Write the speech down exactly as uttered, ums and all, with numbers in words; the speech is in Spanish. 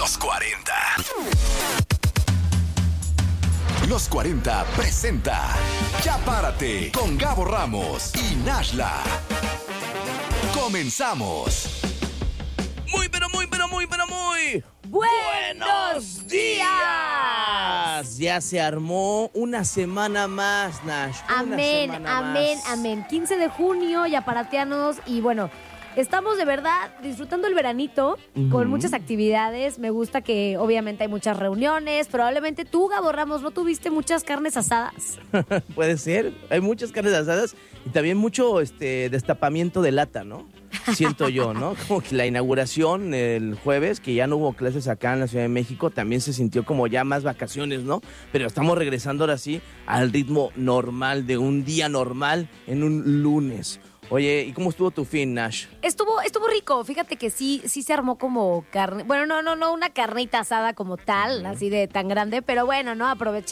Los cuarenta. Los cuarenta presenta Ya Párate con Gabo Ramos y Nashla. Comenzamos. Muy, pero muy, pero muy, pero muy... ¡Buenos días! Ya se armó una semana más, Nash. Amén, amén, más. amén. quince de junio, ya paratianos. Y bueno, estamos de verdad disfrutando el veranito uh-huh. con muchas actividades. Me gusta que obviamente hay muchas reuniones. Probablemente tú, Gabo Ramos, ¿no tuviste muchas carnes asadas? Puede ser. Hay muchas carnes asadas y también mucho este destapamiento de lata, ¿no? Siento yo, ¿no? Como que la inauguración el jueves, que ya no hubo clases acá en la Ciudad de México, también se sintió como ya más vacaciones, ¿no? Pero estamos regresando ahora sí al ritmo normal de un día normal en un lunes. Oye, ¿y cómo estuvo tu fin, Nash? Estuvo, estuvo rico. Fíjate que sí, sí se armó como carne. Bueno, no, no, no una carnita asada como tal, uh-huh. así de tan grande, pero bueno, ¿no? Aprovechando